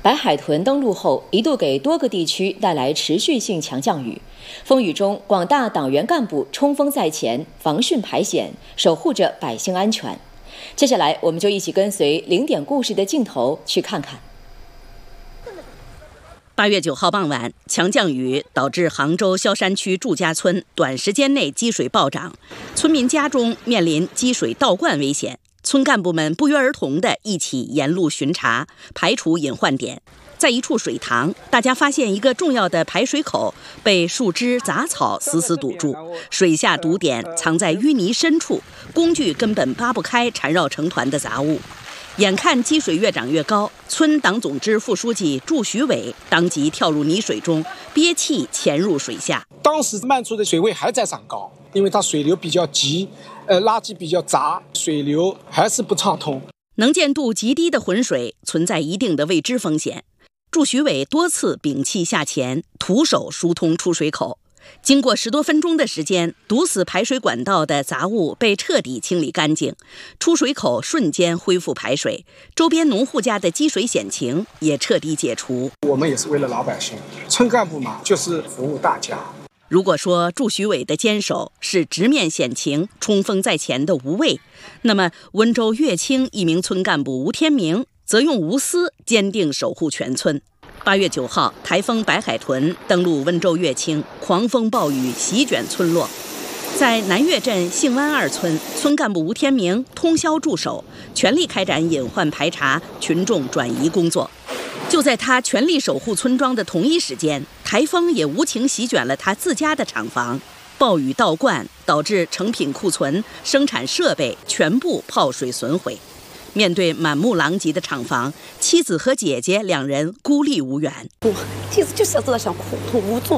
白海豚登陆后，一度给多个地区带来持续性强降雨。风雨中，广大党员干部冲锋在前，防汛排险，守护着百姓安全。接下来，我们就一起跟随零点故事的镜头去看看。 8月9号傍晚，强降雨导致杭州萧山区祝家村短时间内积水暴涨，村民家中面临积水倒灌危险。村干部们不约而同地一起沿路巡查，排除隐患点。在一处水塘，大家发现一个重要的排水口被树枝杂草死死堵住，水下堵点藏在淤泥深处，工具根本扒不开缠绕成团的杂物。眼看积水越涨越高，村党总支副书记祝徐伟当即跳入泥水中，憋气潜入水下。 当时漫出的水位还在涨高，因为它水流比较急，垃圾比较杂，水流还是不畅通。 能见度极低的浑水存在一定的未知风险。祝徐伟多次屏气下潜，徒手疏通出水口。经过10多分钟的时间，堵死排水管道的杂物被彻底清理干净，出水口瞬间恢复排水，周边农户家的积水险情也彻底解除。 我们也是为了老百姓，村干部嘛，就是服务大家。 如果说祝徐伟的坚守是直面险情、冲锋在前的无畏，那么温州乐清一名村干部吴天明则用无私坚定守护全村。8月9号，台风白海豚登陆温州乐清，狂风暴雨席卷村落。在南岳镇杏湾2村，村干部吴天明通宵驻守，全力开展隐患排查、群众转移工作。就在他全力守护村庄的同一时间，台风也无情席卷了他自家的厂房。暴雨倒灌导致成品库存、生产设备全部泡水损毁。面对满目狼藉的厂房，妻子和姐姐2人孤立无援。 我妻子就晓得想苦无助。